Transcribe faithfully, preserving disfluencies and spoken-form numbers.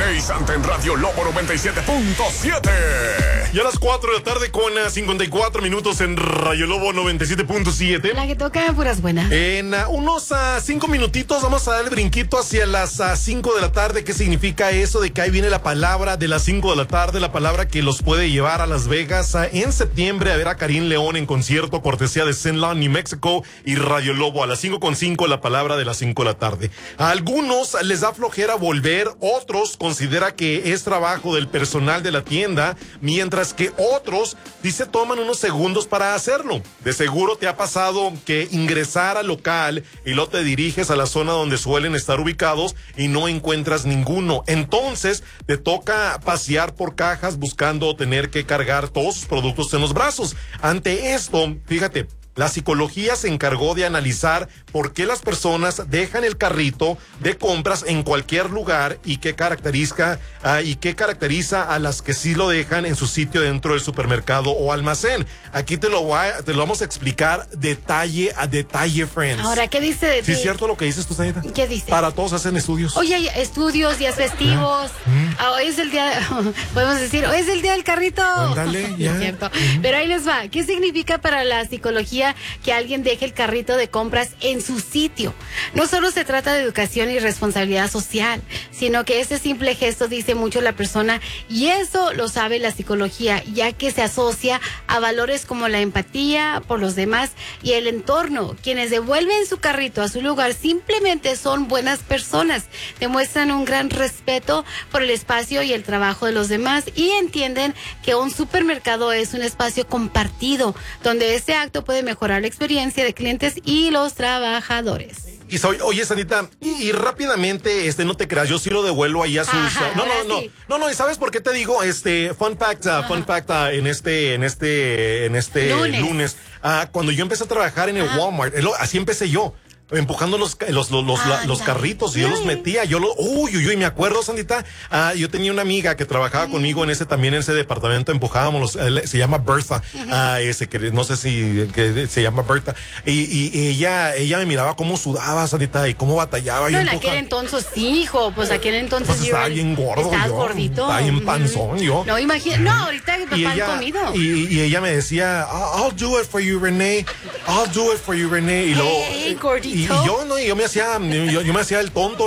Jay Santa en Radio Lobo noventa y siete punto siete. Y a las cuatro de la tarde con cincuenta y cuatro minutos en Radio Lobo noventa y siete punto siete. La que toca puras buenas. En uh, unos uh, cinco minutitos vamos a dar el brinquito hacia las uh, cinco de la tarde. ¿Qué significa eso de que ahí viene la palabra de las cinco de la tarde? La palabra que los puede llevar a Las Vegas uh, en septiembre a ver a Karim León en concierto, cortesía de Zenland, New Mexico y Radio Lobo. A las cinco con cinco la palabra de las cinco de la tarde. A algunos les da flojera volver, otros considera que es trabajo del personal de la tienda, mientras que otros dice toman unos segundos para hacerlo. De seguro te ha pasado que ingresar al local y luego te diriges a la zona donde suelen estar ubicados y no encuentras ninguno. Entonces te toca pasear por cajas buscando tener que cargar todos sus productos en los brazos. Ante esto, fíjate, la psicología se encargó de analizar por qué las personas dejan el carrito de compras en cualquier lugar y qué caracteriza, uh, y qué caracteriza a las que sí lo dejan en su sitio dentro del supermercado o almacén. Aquí te lo, voy a, te lo vamos a explicar detalle a detalle, friends. Ahora, ¿qué dice de ti? ¿Sí es cierto lo que dices tú, Sayeta? ¿Qué dice? Para todos hacen estudios. Oye, hay estudios, días festivos. ¿Mm? Ah, hoy es el día, podemos decir, hoy es el día del carrito. Ándale, ya. Es cierto. ¿Mm? Pero ahí les va. ¿Qué significa para la psicología que alguien deje el carrito de compras en su sitio? No solo se trata de educación y responsabilidad social, sino que ese simple gesto dice mucho la persona, y eso lo sabe la psicología, ya que se asocia a valores como la empatía por los demás y el entorno. Quienes devuelven su carrito a su lugar simplemente son buenas personas, demuestran un gran respeto por el espacio y el trabajo de los demás y entienden que un supermercado es un espacio compartido, donde este acto puede mejorar la experiencia de clientes y los trabajadores. Y soy, oye, Sanita, y, y rápidamente, este, no te creas, yo sí lo devuelvo ahí a sus. Ajá, no, no, ahora no, sí. no, no, ¿y sabes por qué te digo? Este, fun fact, uh, fun fact, uh, en este, en este, en este Lunes. lunes, uh, cuando yo empecé a trabajar en el Ajá. Walmart, el- así empecé yo. Empujando los los los, los, la- Ah, los ya. carritos y yo los Ay. metía, yo lo, uy, uy, uy, me acuerdo, Sandita, ah, yo tenía una amiga que trabajaba conmigo en ese, también en ese departamento, empujábamos los, él- se llama Bertha, ah, ese que no sé si, que se llama Bertha, y, y, y ella, ella me miraba cómo sudaba, Sandita, y cómo batallaba. No, yo en empuja- aquel entonces sí, hijo, pues aquel entonces Pues yo estaba era- bien gordo Estabas yo, gordito. estaba bien Ujú. panzón yo. No, imagínate, no, ahorita y pan ella, comido. y, y ella me decía, I'll, I'll do it for you, Renee. I'll do it for you, Renee. Y luego, Hey, y, gordito. y yo no, y yo me hacía, yo, yo me hacía el tonto.